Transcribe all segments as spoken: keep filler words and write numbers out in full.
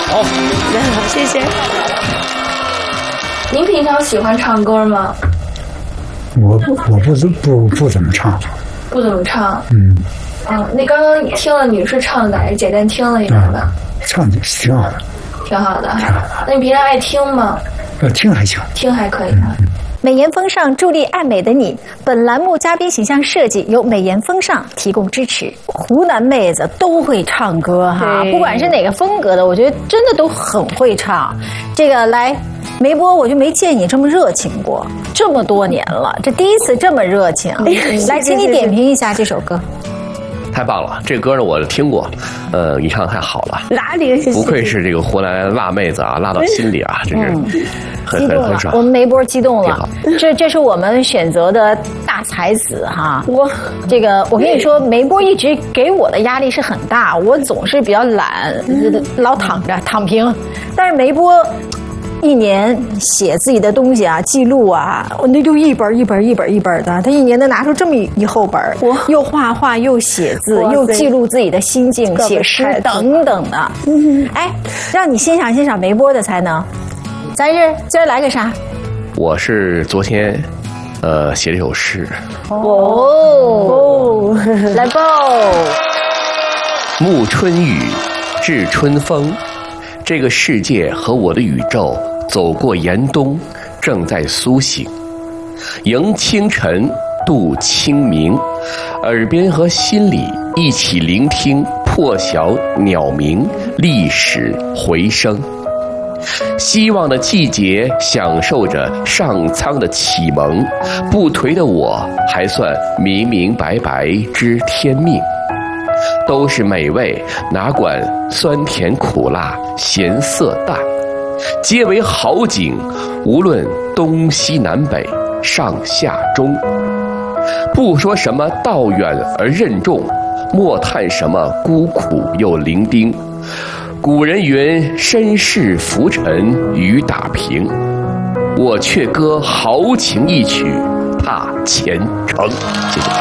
好， 谢谢。 您平常喜欢唱歌吗？ 我不我不不不怎么唱。 不怎么唱。 嗯。 嗯，那刚刚听了女士唱的，感觉简单听了一点吧。 唱的挺好的。 挺好的。 挺好的。 那你平常爱听吗？ 呃，听还行。 听还可以。 嗯。 美颜风尚，助力爱美的你。本栏目嘉宾形象设计由美颜风尚提供支持。湖南妹子都会唱歌哈，不管是哪个风格的，我觉得真的都很会唱。这个来，梅波，我就没见你这么热情过，这么多年了，这第一次这么热情。来，请你点评一下这首歌。 太棒了，这歌呢我听过，呃，你唱的太好了， 哪里？ 不愧是这个湖南辣妹子啊，辣到心里啊，真是很很很爽。 我们梅波激动了，这这是我们选择的大才子哈。我这个我跟你说，梅波一直给我的压力是很大，我总是比较懒，老躺着躺平，但是梅波。一年写自己的东西啊，记录啊，我那就一本一本一本一本的。他一年能拿出这么一厚本，又画画又写字，又记录自己的心境，写诗等等的。哎，让你欣赏欣赏梅波的才能。咱这今儿来个啥？ 我是昨天，呃，写了一首诗。 哦，来报。 暮春雨，至春风。这个世界和我的宇宙走过严冬，正在苏醒。迎清晨，度清明，耳边和心里一起聆听破晓鸟鸣，历史回声。希望的季节，享受着上苍的启蒙，不颓的我还算明明白白知天命。都是美味，哪管酸甜苦辣咸涩淡，皆为好景，无论东西南北上下中。不说什么道远而任重，莫叹什么孤苦又伶仃。古人云：身世浮沉雨打平，我却歌豪情一曲踏前程。谢谢。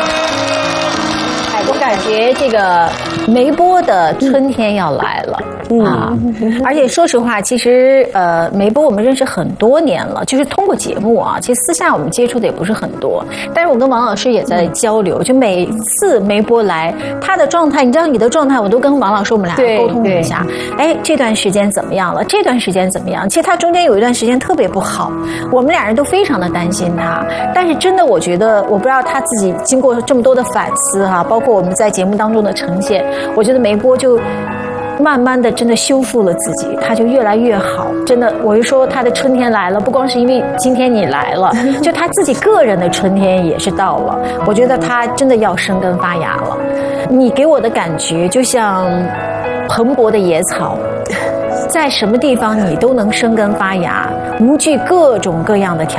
我感觉这个梅波的春天要来了。嗯、啊！而且说实话，其实呃，梅波我们认识很多年了，就是通过节目啊，其实私下我们接触的也不是很多。但是我跟王老师也在交流，就每次梅波来，他的状态，你知道你的状态，我都跟王老师我们俩沟通一下。哎，这段时间怎么样了？这段时间怎么样？其实他中间有一段时间特别不好，我们俩人都非常的担心他。但是真的，我觉得，我不知道他自己经过这么多的反思哈、啊，包括我们在节目当中的呈现，我觉得梅波就。慢慢的真的修复了自己，他就越来越好。真的，我就说他的春天来了，不光是因为今天你来了，就他自己个人的春天也是到了。我觉得他真的要生根发芽了。你给我的感觉就像蓬勃的野草，在什么地方你都能生根发芽，无惧各种各样的挑